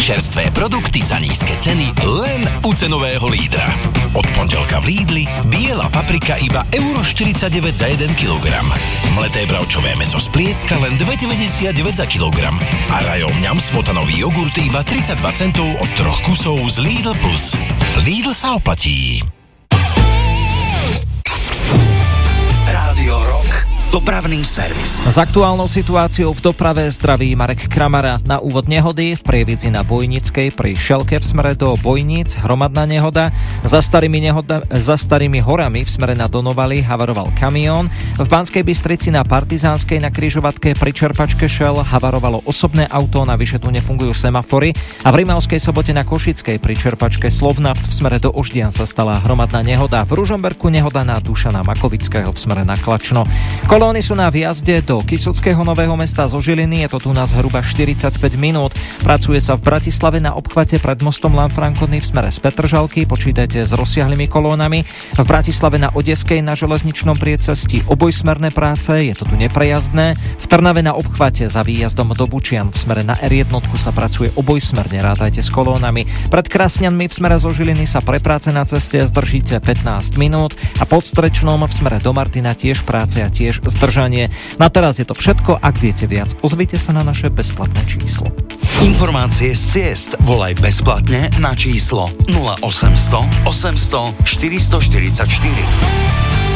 Čerstvé produkty za nízke ceny len u cenového lídra. Od pondelka v Lidli biela paprika iba €49 za 1 kg. Mleté bravčové mäso z Pliecka len €2,99 za kilogram. A rajom ňam smotanový jogurt iba 32 centov od 3 kusov z Lidl Plus. Lidl sa oplatí. Rádio Rock. Dopravný servis. S aktuálnou situáciou v doprave zdraví Marek Kramara. Na úvod nehody v prievidzi na Bojnickej pri Šelke v smere do Bojníc hromadná nehoda. Za starými horami v smere na Donovaly havaroval kamión. V Banskej Bystrici na Partizánskej na križovatke pri čerpačke Šel havarovalo osobné auto, navyše tu nefungujú semafory. A v Rimavskej Sobote na Košickej pri čerpačke Slovnaft v smere do Oždian sa stala hromadná nehoda. V Ružomberku nehoda na Dušana Makovického v smere na Klačno. Kolóny sú na výjazde do Kysuckého Nového Mesta zo Žiliny, je to tu na zhruba 45 minút. Pracuje sa v Bratislave na obchvate pred mostom Lanfranconi v smere z Petržalky, počítajte s rozsiahlymi kolónami. V Bratislave na Odeskej na železničnom priecestí obojsmerné práce, je to tu neprejazdné. V Trnave na obchvate za výjazdom do Bučian v smere na R1 sa pracuje obojsmerne, rátajte s kolónami. Pred Krasňanmi v smere zo Žiliny sa pre práce na ceste zdržíte 15 minút a pod Strečnom v smere do Martina tiež práce a tiež zdržanie. Na teraz je to všetko, ak viete viac, ozvite sa na naše bezplatné číslo. Informácie z ciest volaj bezplatne na číslo 0800 800 444.